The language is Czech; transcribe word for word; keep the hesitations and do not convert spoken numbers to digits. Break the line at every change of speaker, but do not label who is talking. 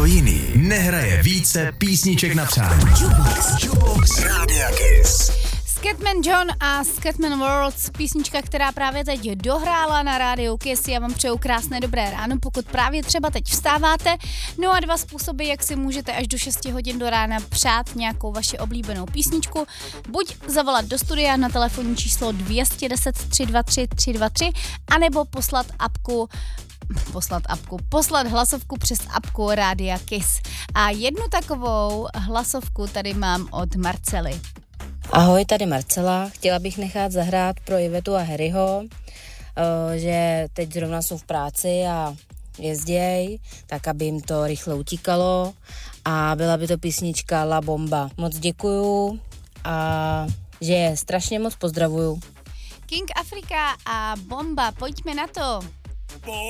Nikdo jiný nehraje více písniček na přání. Jukebox, Jukebox Rádia Kiss.
Scatman John a Scatman Worlds, písnička, která právě teď dohrála na rádiu Kiss. Já vám přeju krásné dobré ráno, pokud právě třeba teď vstáváte. No a dva způsoby, jak si můžete až do šesti hodin do rána přát nějakou vaši oblíbenou písničku. Buď zavolat do studia na telefonní číslo dvě deset tři dva tři tři dva tři, anebo poslat apku poslat apku, poslat hlasovku přes apku Rádia Kiss. A jednu takovou hlasovku tady mám od Marcely.
Ahoj, tady Marcela. Chtěla bych nechat zahrát pro Ivetu a Harryho, že teď zrovna jsou v práci a jezděj, tak aby jim to rychle utíkalo a byla by to písnička La Bomba. Moc děkuju a že je strašně moc pozdravuju.
King Afrika a Bomba, pojďme na to.